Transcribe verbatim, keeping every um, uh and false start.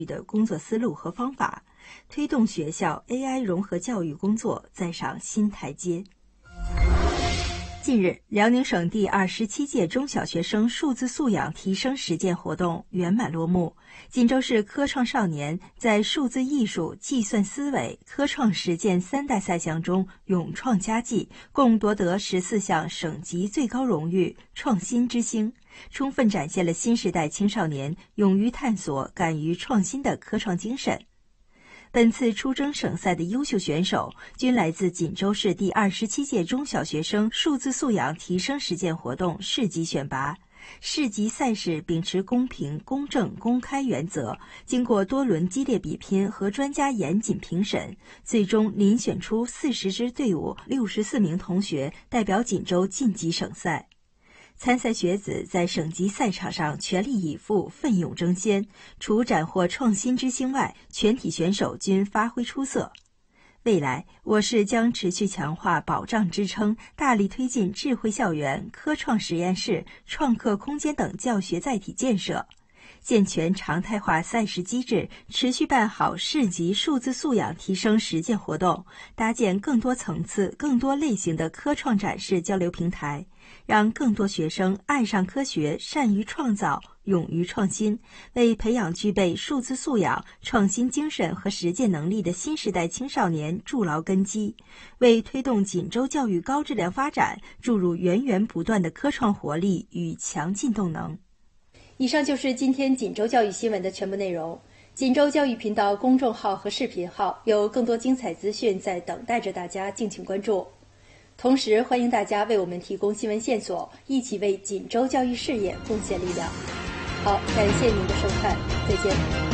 的工作思路和方法，推动学校 A I 融合教育工作再上新台阶。近日，辽宁省第二十七届中小学生数字素养提升实践活动圆满落幕。锦州市科创少年在数字艺术、计算思维、科创实践三大赛项中勇创佳绩，共夺得十四项省级最高荣誉“创新之星”，充分展现了新时代青少年勇于探索、敢于创新的科创精神。本次出征省赛的优秀选手均来自锦州市第二十七届中小学生数字素养提升实践活动市级选拔。市级赛事秉持公平、公正、公开原则，经过多轮激烈比拼和专家严谨评审，最终遴选出四十支队伍、六十四名同学代表锦州晋级省赛。参赛学子在省级赛场上全力以赴、奋勇争先，除斩获创新之星外，全体选手均发挥出色。未来，我市将持续强化保障支撑，大力推进智慧校园、科创实验室、创客空间等教学载体建设，健全常态化赛事机制，持续办好市级数字素养提升实践活动，搭建更多层次、更多类型的科创展示交流平台，让更多学生爱上科学、善于创造、勇于创新，为培养具备数字素养、创新精神和实践能力的新时代青少年筑牢根基，为推动锦州教育高质量发展注入源源不断的科创活力与强劲动能。 以上就是今天锦州教育新闻的全部内容。锦州教育频道公众号和视频号有更多精彩资讯在等待着大家，敬请关注。同时，欢迎大家为我们提供新闻线索，一起为锦州教育事业贡献力量。好，感谢您的收看，再见。